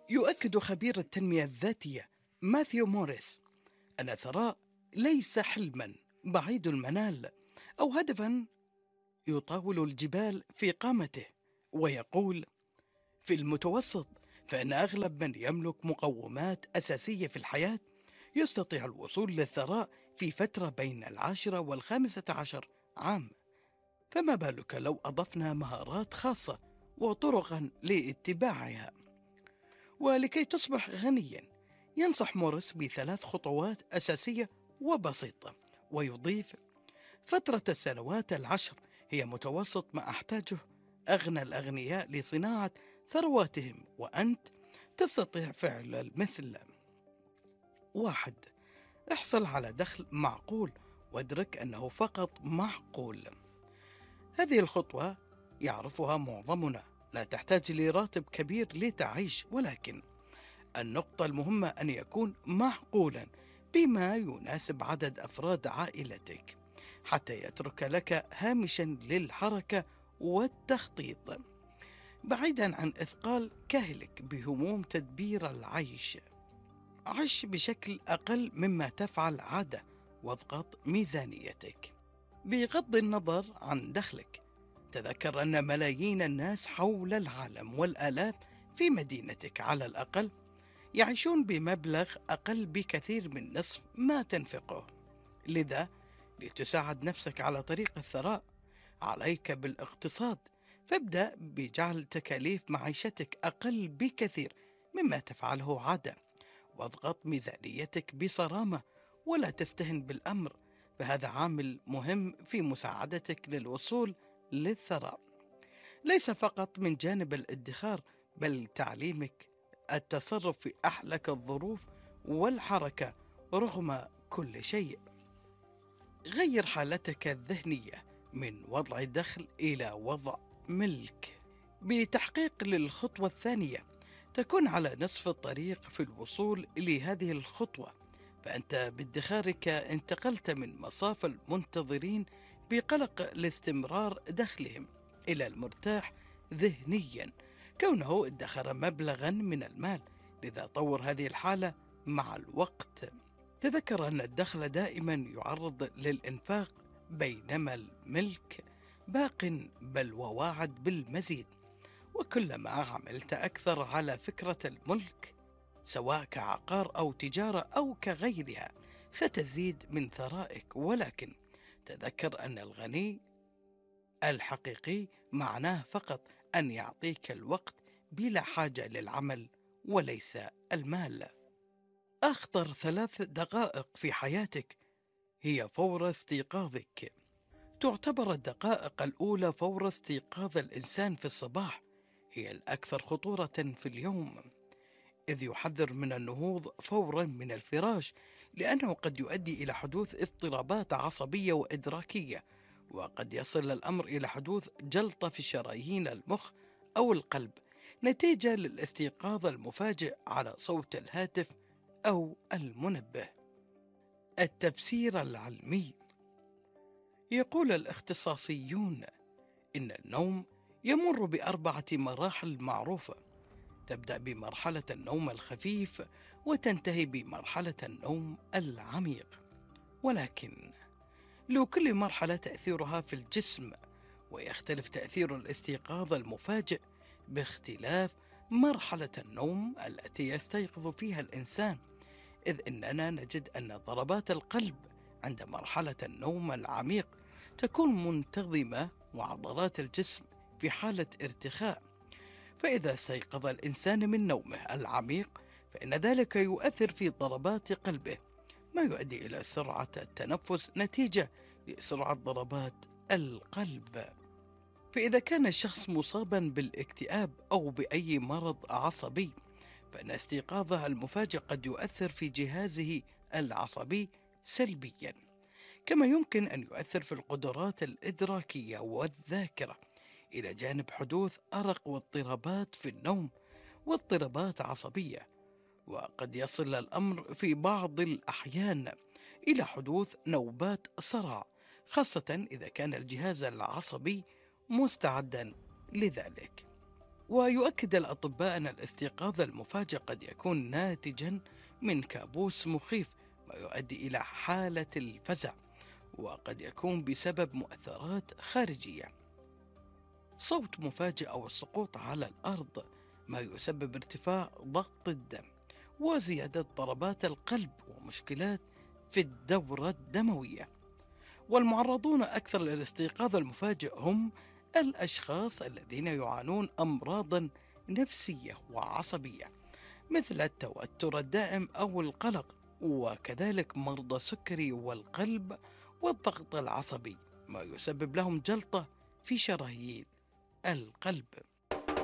يؤكد خبير التنمية الذاتية ماثيو موريس أن الثراء ليس حلما بعيد المنال أو هدفا يطاول الجبال في قامته، ويقول: في المتوسط فإن أغلب من يملك مقومات أساسية في الحياة يستطيع الوصول للثراء في فترة بين 10 و15 عام، فما بالك لو أضفنا مهارات خاصة وطرقا لاتباعها. ولكي تصبح غنيا ينصح موريس ب3 خطوات أساسية وبسيطة، ويضيف: فترة السنوات 10 هي متوسط ما أحتاجه أغنى الأغنياء لصناعة ثرواتهم، وأنت تستطيع فعل المثل. 1. احصل على دخل معقول، وادرك أنه فقط معقول. هذه الخطوة يعرفها معظمنا، لا تحتاج لراتب كبير لتعيش، ولكن النقطة المهمة أن يكون معقولا بما يناسب عدد أفراد عائلتك، حتى يترك لك هامشا للحركة والتخطيط، بعيدا عن إثقال كاهلك بهموم تدبير العيش. عش بشكل أقل مما تفعل عادة، واضغط ميزانيتك. بغض النظر عن دخلك، تذكر أن ملايين الناس حول العالم والآلاف في مدينتك على الأقل يعيشون بمبلغ أقل بكثير من نصف ما تنفقه. لذا لتساعد نفسك على طريق الثراء عليك بالاقتصاد، فابدأ بجعل تكاليف معيشتك أقل بكثير مما تفعله عادة، واضغط ميزانيتك بصرامة ولا تستهن بالأمر، فهذا عامل مهم في مساعدتك للوصول للثراء، ليس فقط من جانب الادخار، بل تعليمك التصرف في أحلك الظروف والحركة رغم كل شيء. غير حالتك الذهنية من وضع دخل إلى وضع ملك. بتحقيق للخطوة الثانية تكون على نصف الطريق في الوصول لهذه الخطوة، فأنت بادخارك انتقلت من مصاف المنتظرين بقلق لاستمرار دخلهم إلى المرتاح ذهنيا كونه ادخر مبلغا من المال، لذا طور هذه الحالة مع الوقت. تذكر أن الدخل دائما يعرض للإنفاق، بينما الملك باق بل وواعد بالمزيد، وكلما عملت أكثر على فكرة الملك سواء كعقار أو تجارة أو كغيرها ستزيد من ثرائك. ولكن تذكر أن الغني الحقيقي معناه فقط أن يعطيك الوقت بلا حاجة للعمل وليس المال. أخطر 3 دقائق في حياتك هي فور استيقاظك. تعتبر الدقائق الأولى فور استيقاظ الإنسان في الصباح هي الأكثر خطورة في اليوم، إذ يحذر من النهوض فورا من الفراش، لأنه قد يؤدي إلى حدوث اضطرابات عصبية وإدراكية، وقد يصل الأمر إلى حدوث جلطة في شرايين المخ أو القلب نتيجة للاستيقاظ المفاجئ على صوت الهاتف أو المنبه. التفسير العلمي: يقول الاختصاصيون إن النوم يمر ب4 مراحل معروفة، تبدأ بمرحلة النوم الخفيف وتنتهي بمرحلة النوم العميق، ولكن لكل مرحلة تأثيرها في الجسم، ويختلف تأثير الاستيقاظ المفاجئ باختلاف مرحلة النوم التي يستيقظ فيها الإنسان، إذ إننا نجد أن ضربات القلب عند مرحلة النوم العميق تكون منتظمة وعضلات الجسم في حالة ارتخاء، فإذا استيقظ الإنسان من نومه العميق فإن ذلك يؤثر في ضربات قلبه، ما يؤدي إلى سرعة التنفس نتيجة لسرعة ضربات القلب. فإذا كان الشخص مصابا بالاكتئاب أو بأي مرض عصبي، فإن استيقاظه المفاجئ قد يؤثر في جهازه العصبي سلبيا، كما يمكن أن يؤثر في القدرات الإدراكية والذاكرة، إلى جانب حدوث أرق واضطرابات في النوم واضطرابات عصبية، وقد يصل الأمر في بعض الأحيان إلى حدوث نوبات صرع، خاصة إذا كان الجهاز العصبي مستعدا لذلك. ويؤكد الأطباء أن الاستيقاظ المفاجئ قد يكون ناتجا من كابوس مخيف، ما يؤدي إلى حالة الفزع، وقد يكون بسبب مؤثرات خارجية. صوت مفاجئ أو السقوط على الأرض، ما يسبب ارتفاع ضغط الدم وزيادة ضربات القلب ومشكلات في الدورة الدموية. والمعرضون أكثر للاستيقاظ المفاجئ هم الأشخاص الذين يعانون أمراضا نفسية وعصبية، مثل التوتر الدائم أو القلق، وكذلك مرضى السكري والقلب والضغط العصبي، ما يسبب لهم جلطة في شرايين القلب.